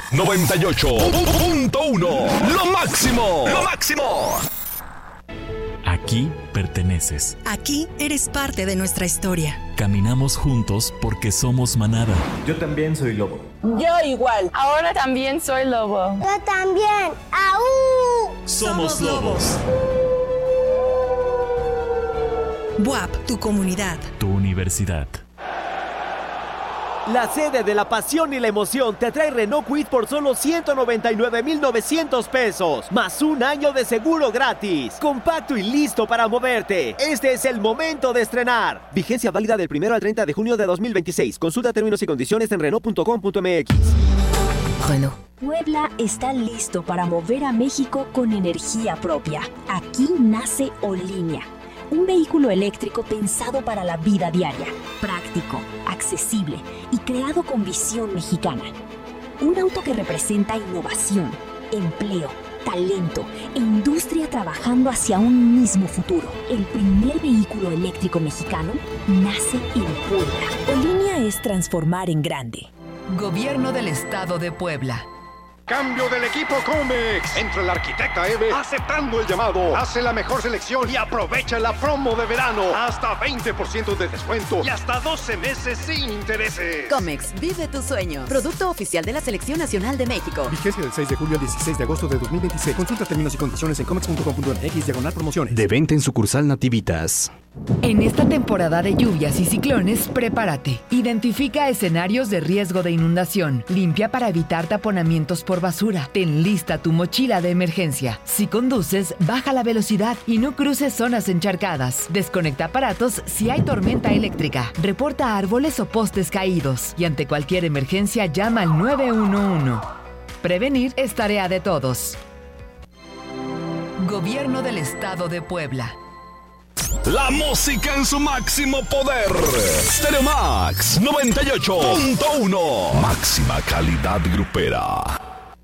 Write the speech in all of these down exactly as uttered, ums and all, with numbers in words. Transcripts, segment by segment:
noventa y ocho punto uno. Lo máximo, lo máximo. Aquí perteneces. Aquí eres parte de nuestra historia. Caminamos juntos porque somos manada. Yo también soy lobo. Yo igual. Ahora también soy lobo. Yo también. ¡Aú! Somos lobos. B U A P, tu comunidad. Tu universidad. La sede de la pasión y la emoción te trae Renault Kwid por solo ciento noventa y nueve mil novecientos pesos, más un año de seguro gratis. Compacto y listo para moverte. Este es el momento de estrenar. Vigencia válida del primero al treinta de junio de dos mil veintiséis. Consulta términos y condiciones en renault punto com punto m x. Renault. Puebla está listo para mover a México con energía propia. Aquí nace Olinia. Un vehículo eléctrico pensado para la vida diaria, práctico, accesible y creado con visión mexicana. Un auto que representa innovación, empleo, talento e industria trabajando hacia un mismo futuro. El primer vehículo eléctrico mexicano nace en Puebla. Olinia es transformar en grande. Gobierno del Estado de Puebla. Cambio del equipo Comex. Entra el arquitecta Eve aceptando el llamado. Hace la mejor selección y aprovecha la promo de verano. Hasta veinte por ciento de descuento y hasta doce meses sin intereses. Comex, vive tu sueño. Producto oficial de la Selección Nacional de México. Vigencia del seis de julio al dieciséis de agosto de dos mil veintiséis. Consulta términos y condiciones en comex punto com punto m x diagonal promociones. De venta en sucursal Nativitas. En esta temporada de lluvias y ciclones, prepárate. Identifica escenarios de riesgo de inundación. Limpia para evitar taponamientos por basura. Ten lista tu mochila de emergencia. Si conduces, baja la velocidad y no cruces zonas encharcadas. Desconecta aparatos si hay tormenta eléctrica. Reporta árboles o postes caídos. Y ante cualquier emergencia, llama al nueve uno uno. Prevenir es tarea de todos. Gobierno del Estado de Puebla. La música en su máximo poder. Stereo Max noventa y ocho punto uno. Máxima calidad grupera.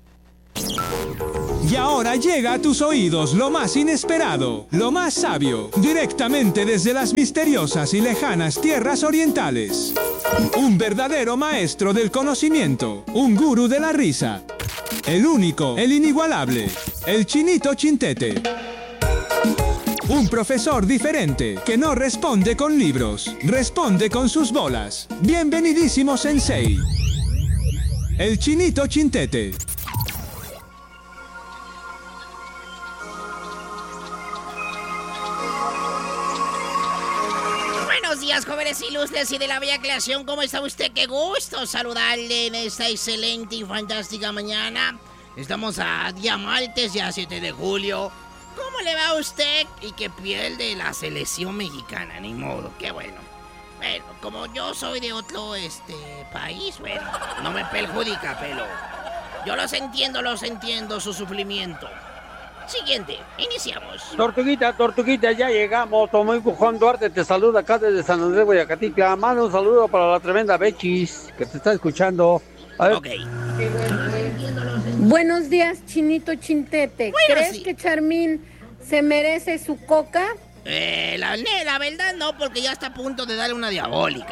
Y ahora llega a tus oídos lo más inesperado, lo más sabio, directamente desde las misteriosas y lejanas tierras orientales. Un verdadero maestro del conocimiento, un gurú de la risa. El único, el inigualable, el Chinito Chintete. Un profesor diferente, que no responde con libros, responde con sus bolas. Bienvenidísimo, Sensei. El Chinito Chintete. Buenos días, jóvenes ilustres y de la bella creación. ¿Cómo está usted? Qué gusto saludarle en esta excelente y fantástica mañana. Estamos a día martes, ya siete de julio. ¿Cómo le va a usted? Y que pierde la selección mexicana, ni modo, qué bueno. Bueno, como yo soy de otro este país, bueno, no me perjudica, pero yo los entiendo, los entiendo, su sufrimiento. Siguiente, iniciamos. Tortuguita, Tortuguita, ya llegamos. Tomoy Cujón Duarte te saluda acá desde San Andrés, Guayacatitla. Manda un saludo para la tremenda Bechis, que te está escuchando. A ver. Ok. Buenos días, Chinito Chintete. Bueno, ¿Crees sí. que Charmín se merece su coca? Eh, la, la verdad no, porque ya está a punto de darle una diabólica.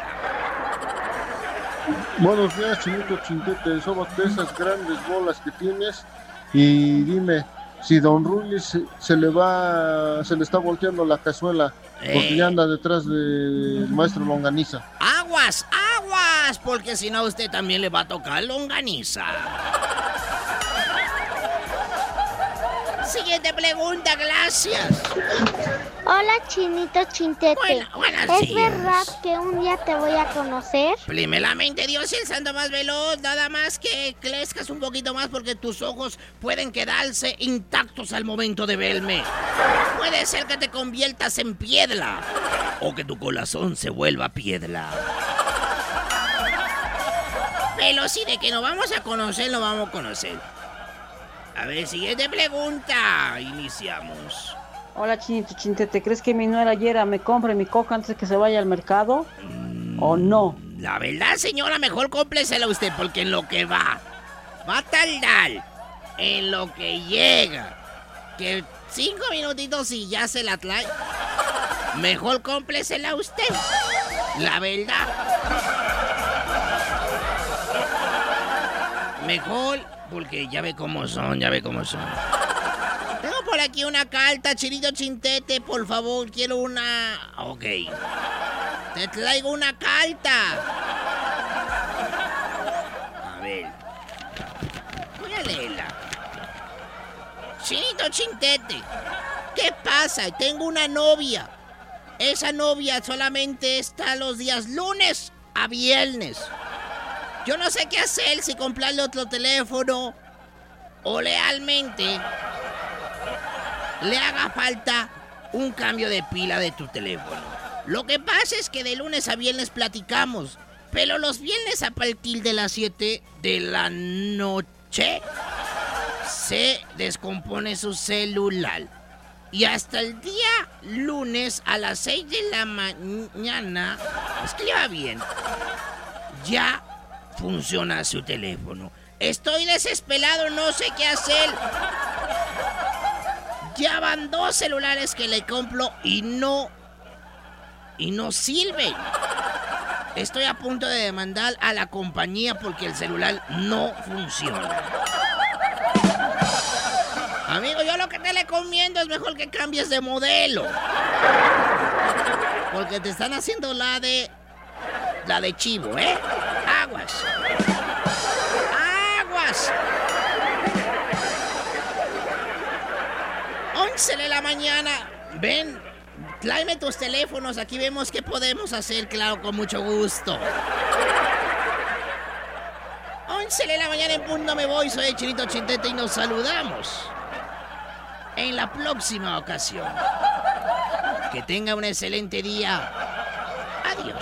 Buenos días, Chinito Chintete. Somos de esas grandes bolas que tienes. Y dime, si Don Rulli se, se le va, se le está volteando la cazuela, porque Eh. ya anda detrás del maestro Longaniza. Aguas, aguas, porque si no a usted también le va a tocar longaniza. Siguiente pregunta, gracias. Hola, Chinito Chintete. Buena, buenas ¿Es días. verdad que un día te voy a conocer? Primeramente, Dios y el santo más veloz, nada más que crezcas un poquito más porque tus ojos pueden quedarse intactos al momento de verme. Puede ser que te conviertas en piedra o que tu corazón se vuelva piedra. Pero sí, de que nos vamos a conocer, nos vamos a conocer. A ver, siguiente pregunta. Iniciamos. Hola, Chinito Chintete, ¿crees que mi nuera Yera me compre mi coca antes de que se vaya al mercado? Mm, ¿O no? La verdad, señora, mejor cómplesela usted, porque en lo que va, va a tardar, en lo que llega, que cinco minutitos y ya se la trae. Mejor cómplesela usted, la verdad. Mejor, porque ya ve cómo son, ya ve cómo son. Tengo por aquí una carta, Chinito Chintete, por favor, quiero una... Ok. Te traigo una carta. A ver. Voy a leerla. Chinito Chintete, ¿qué pasa? Tengo una novia. Esa novia solamente está los días lunes a viernes. Yo no sé qué hacer, si comprarle otro teléfono o realmente le haga falta un cambio de pila de tu teléfono. Lo que pasa es que de lunes a viernes platicamos, pero los viernes a partir de las siete de la noche se descompone su celular. Y hasta el día lunes a las seis de la mañana, escriba bien, ya funciona su teléfono. Estoy desesperado, no sé qué hacer. Ya van dos celulares que le compro y no... Y no sirven. Estoy a punto de demandar a la compañía porque el celular no funciona. Amigo, yo lo que te recomiendo es mejor que cambies de modelo. Porque te están haciendo la de... La de chivo, ¿eh? Aguas. Aguas. once de la mañana. Ven, tráeme tus teléfonos. Aquí vemos qué podemos hacer, claro, con mucho gusto. once de la mañana en punto me voy. Soy el Chinito Chintete y nos saludamos en la próxima ocasión. Que tenga un excelente día. Adiós.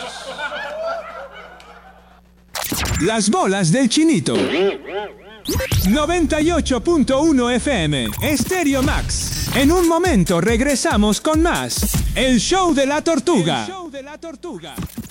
Las bolas del Chinito. noventa y ocho punto uno F M, Stereo Max. En un momento regresamos con más. El show de la tortuga. El show de la tortuga.